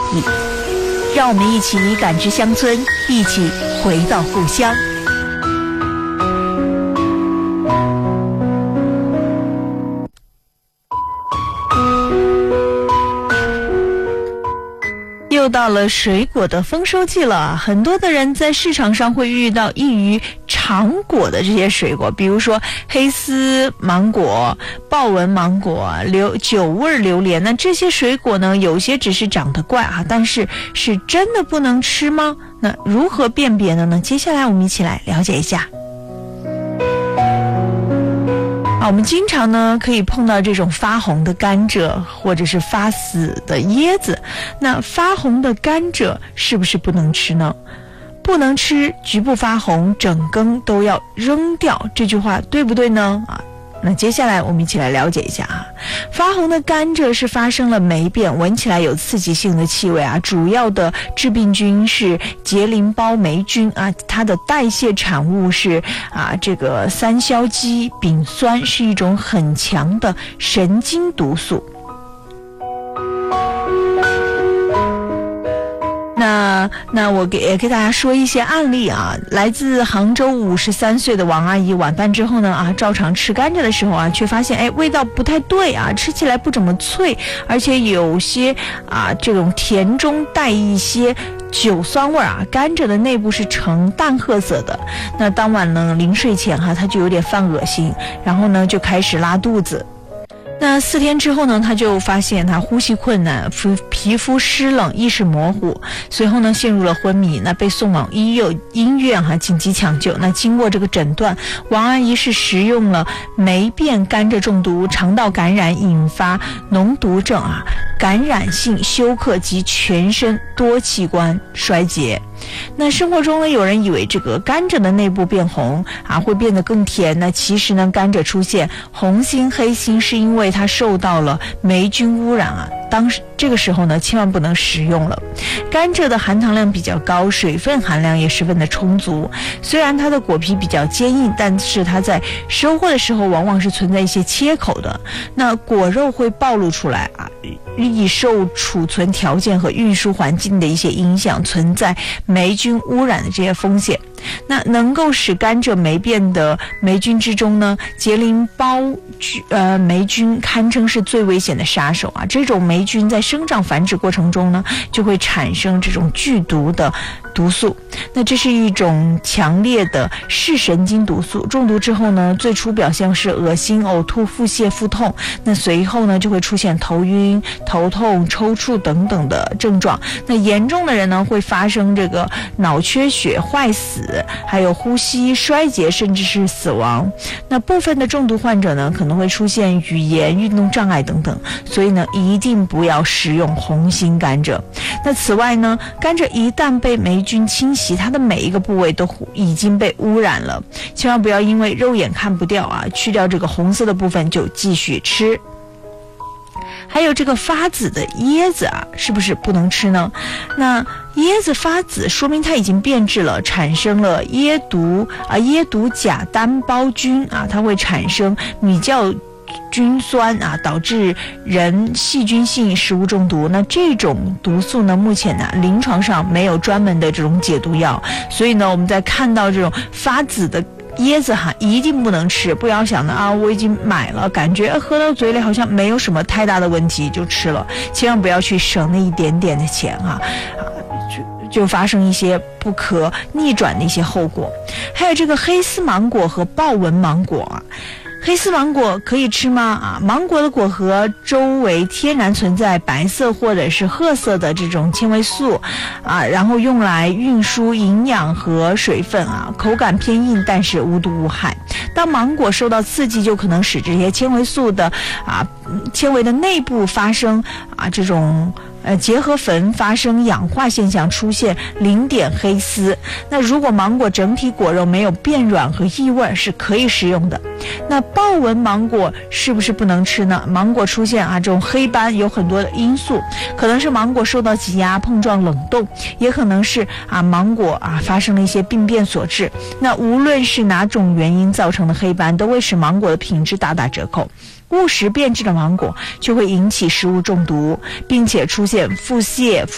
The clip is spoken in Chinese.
意。让我们一起感知乡村，一起回到故乡。又到了水果的丰收季了，很多的人在市场上会遇到异于常果的这些水果，比如说黑丝芒果、豹纹芒果、酒味榴莲。那这些水果呢，有些只是长得怪啊，但是是真的不能吃吗？那如何辨别的呢？接下来我们一起来了解一下。我们经常呢可以碰到这种发红的甘蔗或者是发死的椰子。那发红的甘蔗是不是不能吃呢？不能吃，局部发红，整根都要扔掉，这句话对不对呢？那接下来我们一起来了解一下啊。发红的甘蔗是发生了霉变，闻起来有刺激性的气味啊。主要的致病菌是节淋包霉菌啊，它的代谢产物是这个三硝基丙酸，是一种很强的神经毒素。那我给大家说一些案例啊。来自杭州53岁的王阿姨，晚饭之后呢照常吃甘蔗的时候却发现味道不太对啊，吃起来不怎么脆，而且有些这种甜中带一些酒酸味啊。甘蔗的内部是呈淡褐色的。那当晚呢临睡前她就有点犯恶心，然后呢就开始拉肚子。那4天之后呢，他就发现他呼吸困难，皮肤湿冷，意识模糊，随后呢陷入了昏迷，那被送往医院紧急抢救。那经过这个诊断，王阿姨是食用了霉变甘蔗中毒，肠道感染引发脓毒症感染性休克及全身多器官衰竭。那生活中呢，有人以为这个甘蔗的内部变红会变得更甜。那其实呢，甘蔗出现红心、黑心是因为它受到了霉菌污染这个时候呢，千万不能食用了。甘蔗的含糖量比较高，水分含量也十分的充足。虽然它的果皮比较坚硬，但是它在收获的时候往往是存在一些切口的。那果肉会暴露出来易受储存条件和运输环境的一些影响，存在霉菌污染的这些风险。那能够使甘蔗霉变的霉菌之中呢，节淋包霉菌堪称是最危险的杀手这种霉菌在生长繁殖过程中呢，就会产生这种剧毒的毒素。那这是一种强烈的视神经毒素，中毒之后呢，最初表现是恶心、呕吐、腹泻、腹痛，那随后呢就会出现头晕、头痛、抽搐等等的症状。那严重的人呢，会发生这个脑缺血、坏死，还有呼吸衰竭，甚至是死亡。那部分的中毒患者呢，可能会出现语言、运动障碍等等，所以呢，一定不要食用红心甘蔗。那此外呢，甘蔗一旦被霉菌侵袭，它的每一个部位都已经被污染了，千万不要因为肉眼看不掉去掉这个红色的部分就继续吃。还有这个发紫的椰子是不是不能吃呢？那椰子发紫说明它已经变质了，产生了椰毒甲单胞菌它会产生米酵菌酸导致人细菌性食物中毒。那这种毒素呢，目前临床上没有专门的这种解毒药，所以呢，我们在看到这种发紫的椰子一定不能吃。不要想的我已经买了，感觉喝到嘴里好像没有什么太大的问题就吃了，千万不要去省那一点点的钱就发生一些不可逆转的一些后果。还有这个黑丝芒果和豹纹芒果黑丝芒果可以吃吗？芒果的果核周围天然存在白色或者是褐色的这种纤维素然后用来运输营养和水分口感偏硬，但是无毒无害。当芒果受到刺激，就可能使这些纤维素的纤维的内部发生这种结合粉发生氧化现象，出现零点黑丝。那如果芒果整体果肉没有变软和异味，是可以食用的。那豹纹芒果是不是不能吃呢？芒果出现这种黑斑有很多的因素，可能是芒果受到挤压、碰撞、冷冻，也可能是芒果发生了一些病变所致。那无论是哪种原因造成的黑斑，都会使芒果的品质大打折扣。误食变质的芒果就会引起食物中毒，并且出现腹泻、